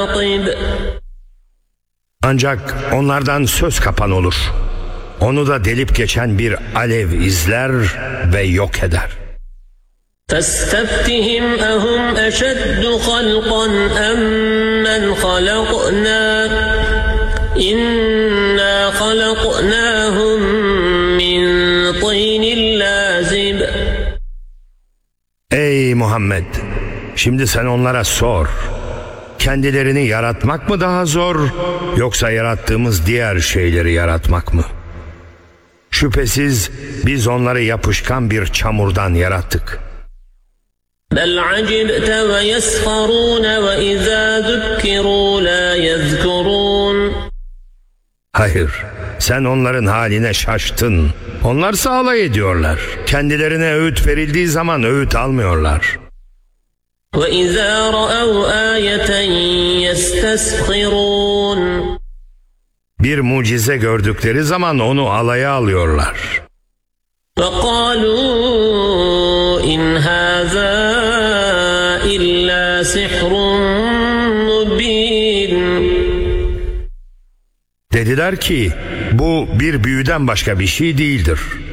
Ancak onlardan söz kapan olur. Onu da delip geçen bir alev izler ve yok eder. فاستفتهم أهم أشد خلقا أم من خلقنا إنا خلقناهم من طين لازب. Ey Muhammed! Şimdi sen onlara sor. Kendilerini yaratmak mı daha zor, yoksa yarattığımız diğer şeyleri yaratmak mı? Şüphesiz biz onları yapışkan bir çamurdan yarattık. بل عجبت ويسخرون وإذا ذكروا لا يذكرون. Hayır, sen onların haline şaştın. Onlarsa alay ediyorlar. Kendilerine öğüt verildiği zaman öğüt almıyorlar. وإذا رأوا آية يستسخرون. Bir mucize gördükleri zaman onu alaya alıyorlar. وقالوا إن هذا إلا سحر مبين. Dediler ki bu bir büyüden başka bir şey değildir.